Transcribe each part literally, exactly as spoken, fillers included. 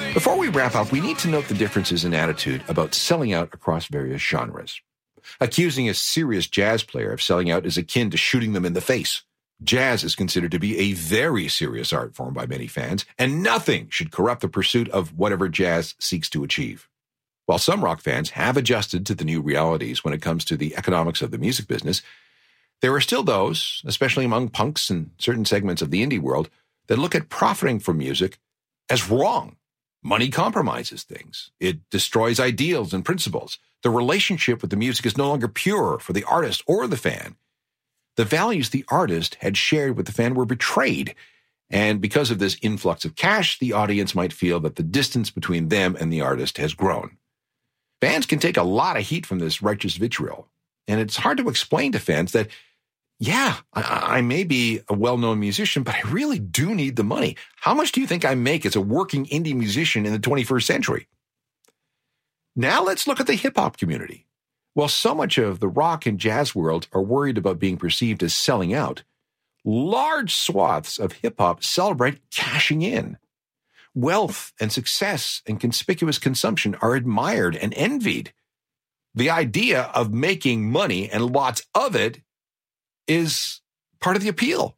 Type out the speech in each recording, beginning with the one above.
Before we wrap up, we need to note the differences in attitude about selling out across various genres. Accusing a serious jazz player of selling out is akin to shooting them in the face. Jazz is considered to be a very serious art form by many fans, and nothing should corrupt the pursuit of whatever jazz seeks to achieve. While some rock fans have adjusted to the new realities when it comes to the economics of the music business, there are still those, especially among punks and certain segments of the indie world, that look at profiting from music as wrong. Money compromises things. It destroys ideals and principles. The relationship with the music is no longer pure for the artist or the fan. The values the artist had shared with the fan were betrayed, and because of this influx of cash, the audience might feel that the distance between them and the artist has grown. Fans can take a lot of heat from this righteous vitriol, and it's hard to explain to fans that, yeah, I, I may be a well-known musician, but I really do need the money. How much do you think I make as a working indie musician in the twenty-first century? Now let's look at the hip-hop community. While so much of the rock and jazz world are worried about being perceived as selling out, large swaths of hip-hop celebrate cashing in. Wealth and success and conspicuous consumption are admired and envied. The idea of making money and lots of it is part of the appeal.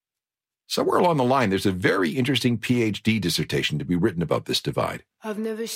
Somewhere along the line, there's a very interesting P H D dissertation to be written about this divide. I've never